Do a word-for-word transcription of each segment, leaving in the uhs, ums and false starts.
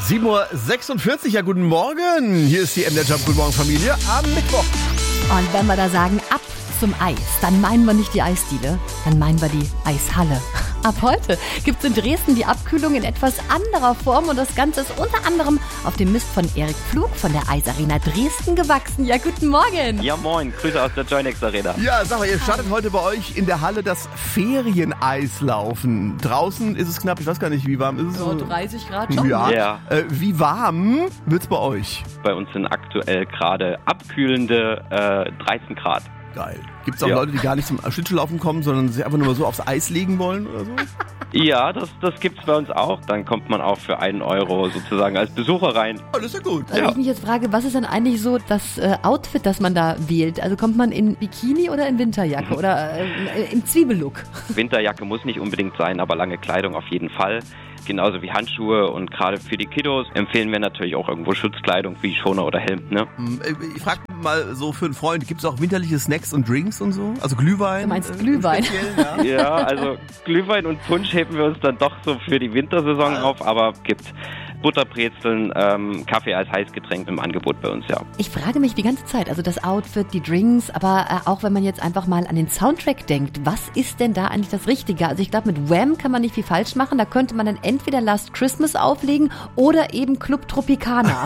sieben Uhr sechsundvierzig, ja guten Morgen. Hier ist die M D Jump Guten Morgen Familie am Mittwoch. Und wenn wir da sagen, ab zum Eis, dann meinen wir nicht die Eisdiele, dann meinen wir die Eishalle. Ab heute gibt es in Dresden die Abkühlung in etwas anderer Form und das Ganze ist unter anderem auf dem Mist von Erik Pflug von der Eisarena Dresden gewachsen. Ja, guten Morgen. Ja, moin. Grüße aus der Joinex Arena. Ja, sag mal, ihr startet heute bei euch in der Halle das Ferieneislaufen. Draußen ist es knapp, ich weiß gar nicht, wie warm ist es? So dreißig Grad schon. Ja. Ja. Äh, wie warm wird's bei euch? Bei uns sind aktuell gerade abkühlende äh, dreizehn Grad. Geil. Gibt es auch Ja. Leute, die gar nicht zum Schlittschuhlaufen kommen, sondern sich einfach nur mal so aufs Eis legen wollen oder so? Ja, das, das gibt's bei uns auch. Dann kommt man auch für einen Euro sozusagen als Besucher rein. Oh, das ist ja gut. Also Ja. ich mich jetzt frage, was ist denn eigentlich so das äh, Outfit, das man da wählt? Also kommt man in Bikini oder in Winterjacke oder äh, im Zwiebellook? Winterjacke muss nicht unbedingt sein, aber lange Kleidung auf jeden Fall. Genauso wie Handschuhe und gerade für die Kiddos empfehlen wir natürlich auch irgendwo Schutzkleidung wie Schoner oder Helm, ne? Ich frage mal so für einen Freund, gibt es auch winterliche Snacks und Drinks und so? Also Glühwein? Du meinst äh, im Glühwein? Speziellen, ja? Ja, also Glühwein und Punsch heben wir uns dann doch so für die Wintersaison auf, aber gibt Butterbrezeln, ähm, Kaffee als Heißgetränk im Angebot bei uns, ja. Ich frage mich die ganze Zeit, also das Outfit, die Drinks, aber äh, auch wenn man jetzt einfach mal an den Soundtrack denkt, was ist denn da eigentlich das Richtige? Also ich glaube, mit Wham kann man nicht viel falsch machen, da könnte man dann entweder Last Christmas auflegen oder eben Club Tropicana.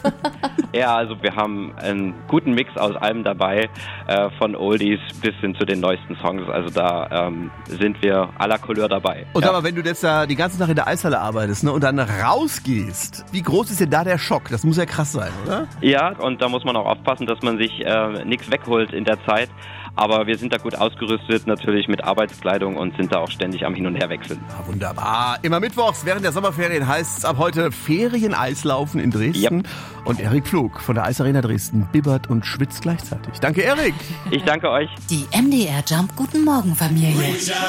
Ja, also wir haben einen guten Mix aus allem dabei, äh, von Oldies bis hin zu den neuesten Songs, also da ähm, sind wir à la Couleur dabei. Und ja. aber wenn du jetzt da die ganze Tag in der Eishalle arbeitest, ne, und dann rausgehst, wie groß ist denn da der Schock? Das muss ja krass sein, oder? Ja, und da muss man auch aufpassen, dass man sich äh, nichts wegholt in der Zeit. Aber wir sind da gut ausgerüstet, natürlich mit Arbeitskleidung und sind da auch ständig am Hin- und Herwechseln. Ja, wunderbar. Immer mittwochs während der Sommerferien heißt es ab heute Ferieneislaufen in Dresden. Yep. Und Erik Pflug von der Eisarena Dresden bibbert und schwitzt gleichzeitig. Danke, Erik. Ich danke euch. Die M D R Jump Guten Morgen Familie.